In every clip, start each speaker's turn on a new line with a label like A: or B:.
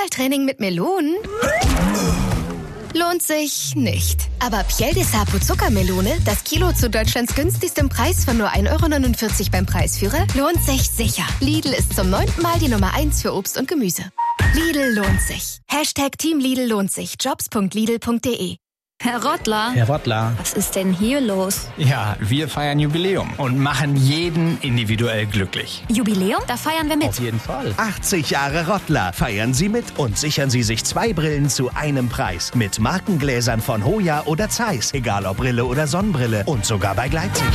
A: Fußballtraining mit Melonen? Lohnt sich nicht. Aber Piel de Sapo Zuckermelone, das Kilo zu Deutschlands günstigstem Preis von nur 1,49 € beim Preisführer, lohnt sich sicher. Lidl ist zum 9. Mal die Nummer 1 für Obst und Gemüse. Lidl lohnt sich. #Team Lidl lohnt sich. Jobs.lidl.de.
B: Herr Rottler.
C: Herr Rottler.
B: Was ist denn hier los?
C: Ja, wir feiern Jubiläum und machen jeden individuell glücklich.
B: Jubiläum? Da feiern wir mit.
C: Auf jeden Fall.
D: 80 Jahre Rottler. Feiern Sie mit und sichern Sie sich 2 Brillen zu einem Preis. Mit Markengläsern von Hoya oder Zeiss. Egal ob Brille oder Sonnenbrille. Und sogar bei Gleitsicht.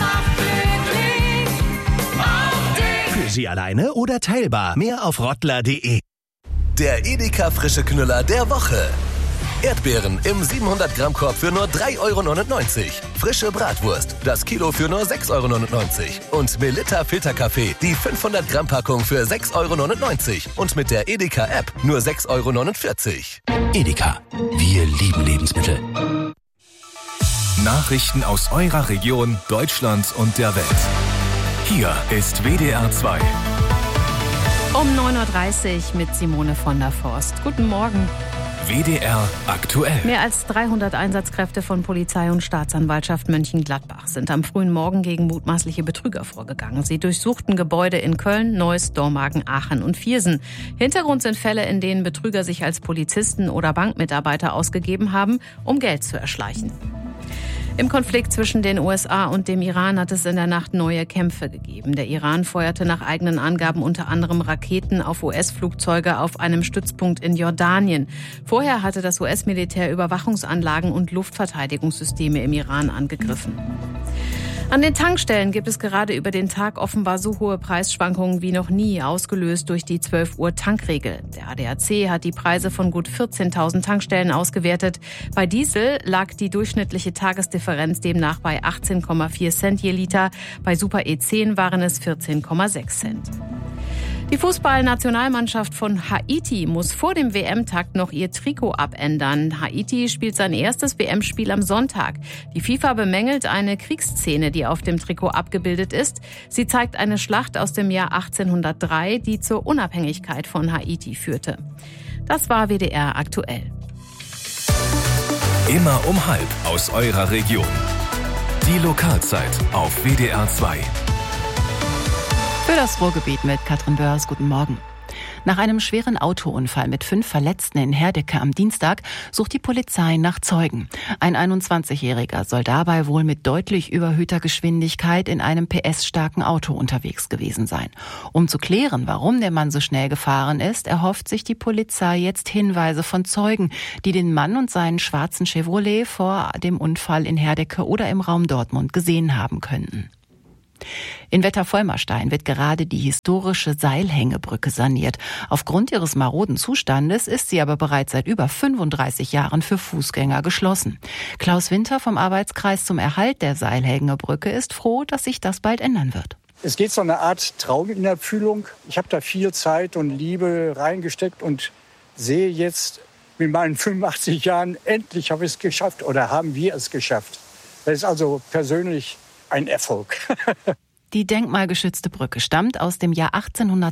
D: Für Sie alleine oder teilbar. Mehr auf rottler.de.
E: Der Edeka frische Knüller der Woche. Erdbeeren im 700-Gramm-Korb für nur 3,99 €. Frische Bratwurst, das Kilo für nur 6,99 € Und Melitta Filterkaffee, die 500-Gramm-Packung für 6,99 € Und mit der Edeka-App nur 6,49 €.
F: Edeka, wir lieben Lebensmittel. Nachrichten aus eurer Region, Deutschland und der Welt. Hier ist WDR 2.
G: Um 9:30 Uhr mit Simone von der Forst. Guten Morgen.
F: WDR aktuell.
G: Mehr als 300 Einsatzkräfte von Polizei und Staatsanwaltschaft Mönchengladbach sind am frühen Morgen gegen mutmaßliche Betrüger vorgegangen. Sie durchsuchten Gebäude in Köln, Neuss, Dormagen, Aachen und Viersen. Hintergrund sind Fälle, in denen Betrüger sich als Polizisten oder Bankmitarbeiter ausgegeben haben, um Geld zu erschleichen. Im Konflikt zwischen den USA und dem Iran hat es in der Nacht neue Kämpfe gegeben. Der Iran feuerte nach eigenen Angaben unter anderem Raketen auf US-Flugzeuge auf einem Stützpunkt in Jordanien. Vorher hatte das US-Militär Überwachungsanlagen und Luftverteidigungssysteme im Iran angegriffen. An den Tankstellen gibt es gerade über den Tag offenbar so hohe Preisschwankungen wie noch nie, ausgelöst durch die 12-Uhr-Tankregel. Der ADAC hat die Preise von gut 14.000 Tankstellen ausgewertet. Bei Diesel lag die durchschnittliche Tagesdifferenz demnach bei 18,4 Cent je Liter. Bei Super E10 waren es 14,6 Cent. Die Fußballnationalmannschaft von Haiti muss vor dem WM-Takt noch ihr Trikot abändern. Haiti spielt sein erstes WM-Spiel am Sonntag. Die FIFA bemängelt eine Kriegsszene, die auf dem Trikot abgebildet ist. Sie zeigt eine Schlacht aus dem Jahr 1803, die zur Unabhängigkeit von Haiti führte. Das war WDR aktuell.
F: Immer um 12:30 aus eurer Region. Die Lokalzeit auf WDR 2.
H: Für das Ruhrgebiet mit Katrin Börs, guten Morgen. Nach einem schweren Autounfall mit 5 Verletzten in Herdecke am Dienstag sucht die Polizei nach Zeugen. Ein 21-Jähriger soll dabei wohl mit deutlich überhöhter Geschwindigkeit in einem PS-starken Auto unterwegs gewesen sein. Um zu klären, warum der Mann so schnell gefahren ist, erhofft sich die Polizei jetzt Hinweise von Zeugen, die den Mann und seinen schwarzen Chevrolet vor dem Unfall in Herdecke oder im Raum Dortmund gesehen haben könnten. In Wetter-Vollmerstein wird gerade die historische Seilhängebrücke saniert. Aufgrund ihres maroden Zustandes ist sie aber bereits seit über 35 Jahren für Fußgänger geschlossen. Klaus Winter vom Arbeitskreis zum Erhalt der Seilhängebrücke ist froh, dass sich das bald ändern wird.
I: Es geht so eine Art Traum in Erfüllung. Ich habe da viel Zeit und Liebe reingesteckt und sehe jetzt mit meinen 85 Jahren, endlich habe ich es geschafft oder haben wir es geschafft. Das ist also persönlich ein Erfolg.
H: Die denkmalgeschützte Brücke stammt aus dem Jahr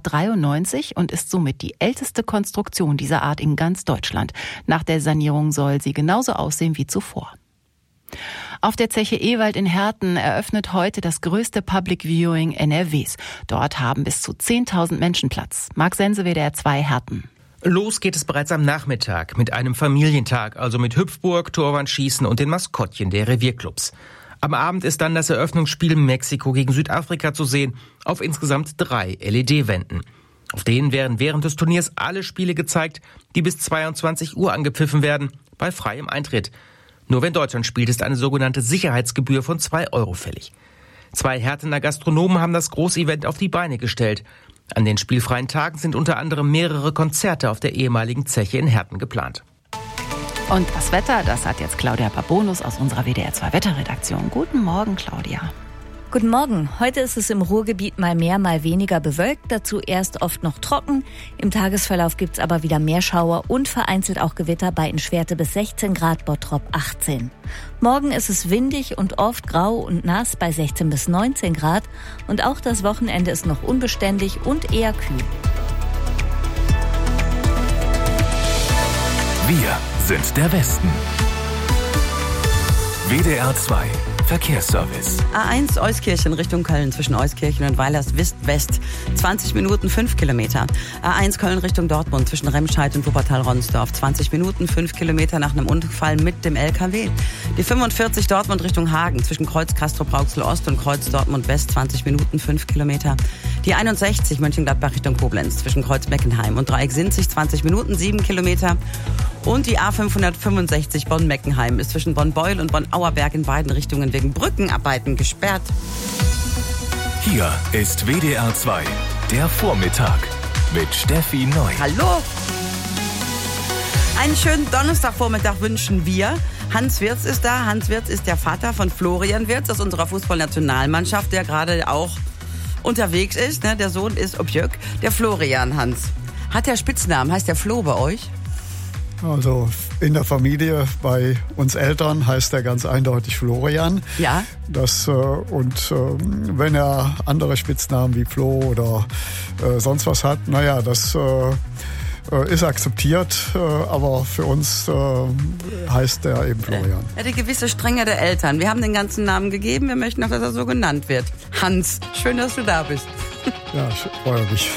H: 1893 und ist somit die älteste Konstruktion dieser Art in ganz Deutschland. Nach der Sanierung soll sie genauso aussehen wie zuvor. Auf der Zeche Ewald in Herten eröffnet heute das größte Public Viewing NRWs. Dort haben bis zu 10.000 Menschen Platz. Marc Sense, WDR 2 Herten.
J: Los geht es bereits am Nachmittag mit einem Familientag, also mit Hüpfburg, Torwandschießen und den Maskottchen der Revierclubs. Am Abend ist dann das Eröffnungsspiel Mexiko gegen Südafrika zu sehen, auf insgesamt 3 LED-Wänden. Auf denen werden während des Turniers alle Spiele gezeigt, die bis 22 Uhr angepfiffen werden, bei freiem Eintritt. Nur wenn Deutschland spielt, ist eine sogenannte Sicherheitsgebühr von 2 € fällig. 2 Hertener Gastronomen haben das Großevent auf die Beine gestellt. An den spielfreien Tagen sind unter anderem mehrere Konzerte auf der ehemaligen Zeche in Herten geplant.
H: Und das Wetter, das hat jetzt Claudia Babonus aus unserer WDR 2 Wetterredaktion. Guten Morgen, Claudia.
B: Guten Morgen. Heute ist es im Ruhrgebiet mal mehr, mal weniger bewölkt. Dazu erst oft noch trocken. Im Tagesverlauf gibt's aber wieder mehr Schauer und vereinzelt auch Gewitter bei in Schwerte bis 16 Grad, Bottrop 18. Morgen ist es windig und oft grau und nass bei 16 bis 19 Grad. Und auch das Wochenende ist noch unbeständig und eher kühl.
F: Wir sind der Westen. WDR 2 Verkehrsservice.
K: A1 Euskirchen Richtung Köln zwischen Euskirchen und Weilerswist-West. 20 Minuten, 5 Kilometer. A1 Köln Richtung Dortmund zwischen Remscheid und Wuppertal-Ronsdorf. 20 Minuten, 5 Kilometer nach einem Unfall mit dem LKW. Die 45 Dortmund Richtung Hagen zwischen Kreuz Castrop-Rauxel-Ost und Kreuz Dortmund-West. 20 Minuten, 5 Kilometer. Die 61 Mönchengladbach Richtung Koblenz zwischen Kreuz Meckenheim und Dreieck Sinzig. 20 Minuten, 7 Kilometer. Und die A565 Bonn-Meckenheim ist zwischen Bonn-Beul und Bonn-Auerberg in beiden Richtungen wegen Brückenarbeiten gesperrt.
F: Hier ist WDR 2, der Vormittag mit Steffi Neu.
K: Hallo! Einen schönen Donnerstagvormittag wünschen wir. Hans Wirz ist da. Hans Wirz ist der Vater von Florian Wirz aus unserer Fußballnationalmannschaft, der gerade auch unterwegs ist. Der Sohn ist Objöck. Der Florian, Hans. Hat der Spitznamen? Heißt der Flo bei euch?
L: Also in der Familie, bei uns Eltern heißt er ganz eindeutig Florian.
K: Ja.
L: Wenn er andere Spitznamen wie Flo oder sonst was hat, das ist akzeptiert, aber für uns heißt er eben Florian.
K: Ja, die gewisse Strenge der Eltern. Wir haben den ganzen Namen gegeben, wir möchten auch, dass er so genannt wird. Hans, schön, dass du da bist.
L: Ja, ich freue mich.